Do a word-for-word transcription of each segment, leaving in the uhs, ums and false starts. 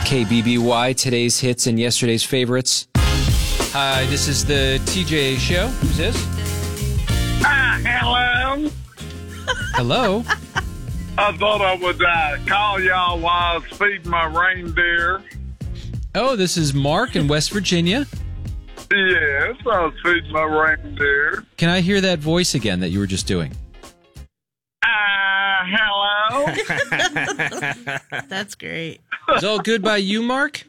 K B B Y, today's hits and yesterday's favorites. Hi, this is the T J Show. Who's this? Ah, hello. Hello. I thought I would uh, call y'all while I was feeding my reindeer. Oh, this is Mark in West Virginia. Yes, I was feeding my reindeer. Can I hear that voice again that you were just doing? Ah, uh, hello. That's great. Is all good by you, Mark?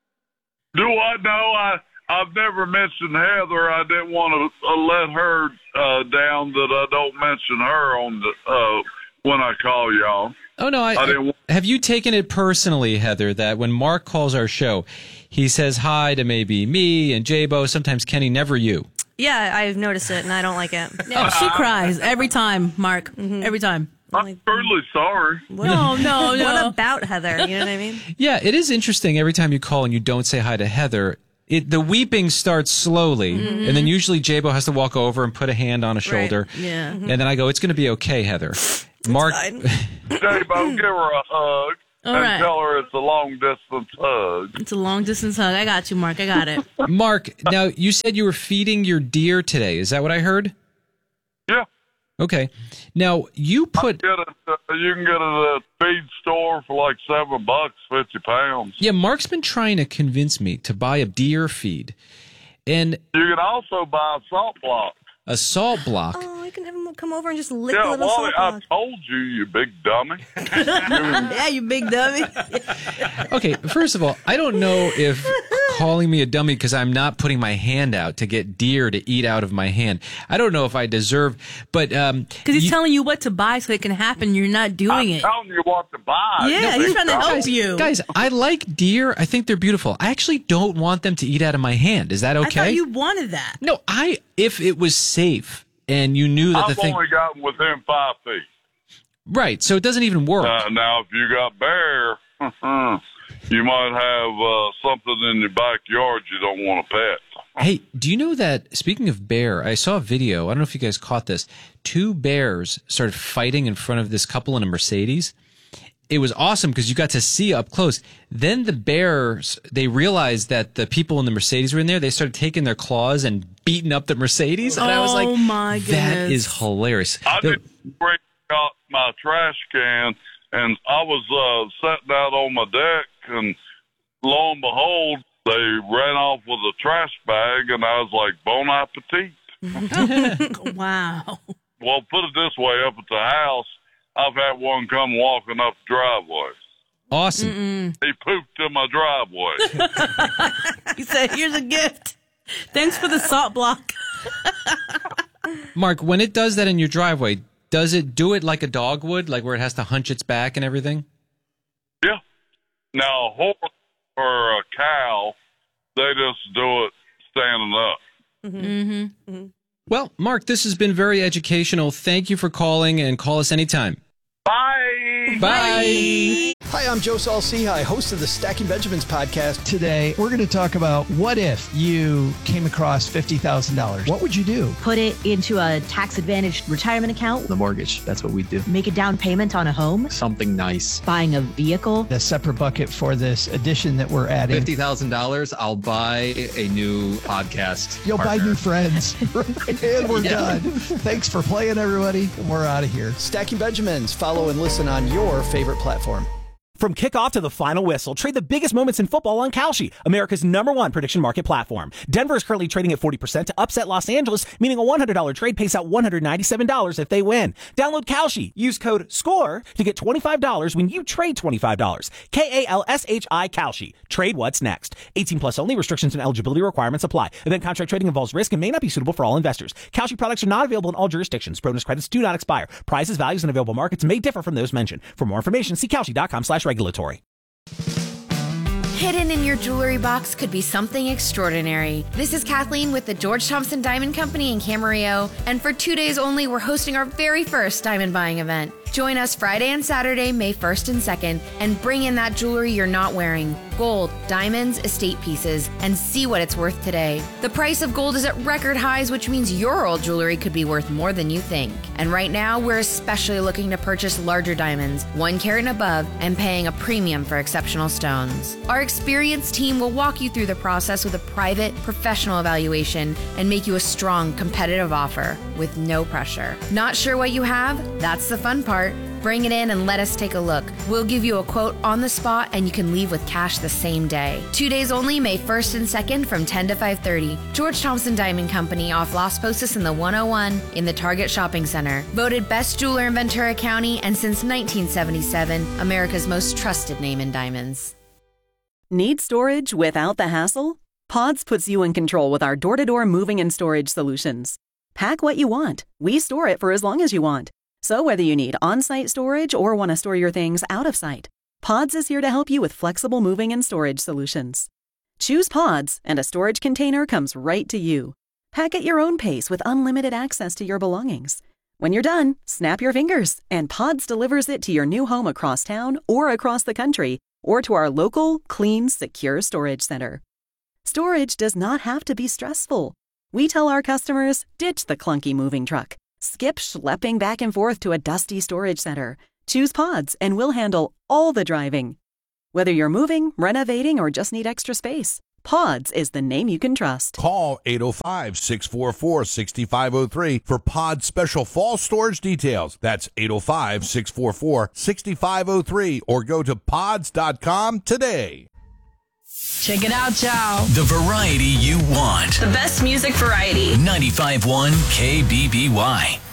Do I know? I, I've never mentioned Heather. I didn't want to uh, let her uh, down that I don't mention her on the uh, when I call y'all. Oh, no. I, I didn't want- have you taken it personally, Heather, that when Mark calls our show, he says hi to maybe me and J-Bo, sometimes Kenny, never you? Yeah, I've noticed it, and I don't like it. Yeah, she cries every time, Mark. Mm-hmm. Every time. I'm truly sorry. No, no, no. What about Heather? You know what I mean? Yeah, it is interesting every time you call and you don't say hi to Heather. It, the weeping starts slowly, Mm-hmm. and then usually J-Bo has to walk over and put a hand on a shoulder. Yeah. And then I go, it's going to be okay, Heather. Mark, J-Bo, give her a hug. All and right. tell her it's a long-distance hug. It's a long distance hug. I got you, Mark. I got it. Mark, now you said you were feeding your deer today. Is that what I heard? Yeah. Okay. Now, you put... Get it, uh, you can get it at a feed store for like seven bucks, fifty pounds. Yeah, Mark's been trying to convince me to buy a deer feed. And You can also buy a salt block. a salt block. Oh, you can have him come over and just lick a Yeah, little Wally, salt I block. told you, you big dummy. Yeah, you big dummy. Okay, first of all, I don't know if calling me a dummy because I'm not putting my hand out to get deer to eat out of my hand. I don't know if I deserve, but... um Because he's you- telling you what to buy so it can happen. You're not doing I'm it. telling you what to buy. Yeah, you he's big trying to dummy. help you. Guys, I like deer. I think they're beautiful. I actually don't want them to eat out of my hand. Is that I okay? thought you wanted that. No, I... If it was safe and you knew that I've the thing... only gotten within five feet. Right, so it doesn't even work. Uh, now, if you got bear, you might have uh, something in your backyard you don't want to pet. Hey, do you know that, speaking of bear, I saw a video, I don't know if you guys caught this, two bears started fighting in front of this couple in a Mercedes. It was awesome because you got to see up close. Then the bears, they realized that the people in the Mercedes were in there. They started taking their claws and beating up the Mercedes. And I was like, Oh, my that goodness. is hilarious. I The- did bring out my trash can, and I was uh, sitting out on my deck, and lo and behold, they ran off with a trash bag, and I was like, bon appetit. Wow. Well, put it this way, up at the house, I've had one come walking up the driveway. Awesome. He pooped in my driveway. He said, here's a gift. Thanks for the salt block. Mark, when it does that in your driveway, does it do it like a dog would, like where it has to hunch its back and everything? Yeah. Now, a horse or a cow, they just do it standing up. Mm-hmm. Well, Mark, this has been very educational. Thank you for calling, and call us anytime. Bye! Bye! Hi, I'm Joe Saul-Sehy, host of the Stacking Benjamins podcast. Today, we're going to talk about what if you came across fifty thousand dollars? What would you do? Put it into a tax-advantaged retirement account, The mortgage, that's what we do. make a down payment on a home, Something nice. buying a vehicle. A separate bucket for this addition that we're adding. fifty thousand dollars, I'll buy a new podcast. You'll buy partner. new friends. And we're done. Thanks for playing, everybody. We're out of here. Stacking Benjamins. Follow and listen on your favorite platform. From kickoff to the final whistle, trade the biggest moments in football on Kalshi, America's number one prediction market platform. Denver is currently trading at forty percent to upset Los Angeles, meaning a one hundred dollars trade pays out one hundred ninety-seven dollars if they win. Download Kalshi. Use code SCORE to get twenty-five dollars when you trade twenty-five dollars. K A L S H I Kalshi. Trade what's next. eighteen plus only. Restrictions and eligibility requirements apply. Event contract trading involves risk and may not be suitable for all investors. Kalshi products are not available in all jurisdictions. Bonus credits do not expire. Prices, values, and available markets may differ from those mentioned. For more information, see Kalshi.com slash regulatory. Hidden in your jewelry box could be something extraordinary. This is Kathleen with the George Thompson Diamond Company in Camarillo, and for two days only, we're hosting our very first diamond buying event. Join us Friday and Saturday, May first and second, and bring in that jewelry you're not wearing. Gold, diamonds, estate pieces, and see what it's worth today. The price of gold is at record highs, which means your old jewelry could be worth more than you think. And right now, we're especially looking to purchase larger diamonds, one carat and above, and paying a premium for exceptional stones. Our experienced team will walk you through the process with a private, professional evaluation and make you a strong, competitive offer with no pressure. Not sure what you have? That's the fun part. Bring it in and let us take a look. We'll give you a quote on the spot and you can leave with cash the same day. Two days only, May first and second from ten to five thirty. George Thompson Diamond Company off Las Posas in the one oh one in the Target Shopping Center. Voted best jeweler in Ventura County and since nineteen seventy-seven, America's most trusted name in diamonds. Need storage without the hassle? Pods puts you in control with our door-to-door moving and storage solutions. Pack what you want. We store it for as long as you want. So whether you need on-site storage or want to store your things out of sight, Pods is here to help you with flexible moving and storage solutions. Choose Pods, and a storage container comes right to you. Pack at your own pace with unlimited access to your belongings. When you're done, snap your fingers, and Pods delivers it to your new home across town or across the country, or to our local, clean, secure storage center. Storage does not have to be stressful. We tell our customers, ditch the clunky moving truck. Skip schlepping back and forth to a dusty storage center. Choose Pods and we'll handle all the driving. Whether you're moving, renovating, or just need extra space, Pods is the name you can trust. Call eight oh five, six four four, six five oh three for Pods special fall storage details. That's eight oh five, six four four, six five oh three or go to pods dot com today. Check it out, y'all. The variety you want. The best music variety. ninety-five point one K B B Y.